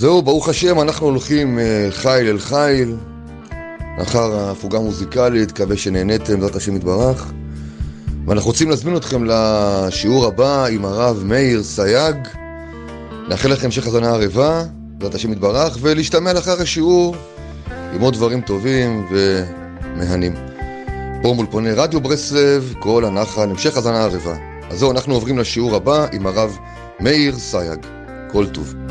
זהו, ברוך השם, אנחנו הולכים חיל אל חיל, לאחר הפוגה מוזיקלית, מקווה שנהניתם, בעזרת השם יתברך. ואנחנו רוצים להזמין אתכם לשיעור הבא עם הרב מאיר סייג. נאחל לכם המשך האזנה ערבה, בעזרת השם יתברך, ולהשתמע לאחר השיעור עם עוד דברים טובים ומהנים. פה מול פונה רדיו ברסלב, כל הנחל, המשך האזנה ערבה. אז זהו, אנחנו עוברים לשיעור הבא עם הרב מאיר סייג. כל טוב.